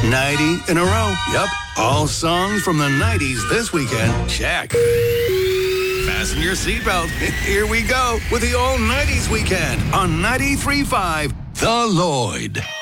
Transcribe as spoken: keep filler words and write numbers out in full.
ninety in a row. Yep. All songs from the nineties this weekend. Check. Fasten your seatbelt. Here we go with the all nineties weekend on ninety-three point five The Lloyd.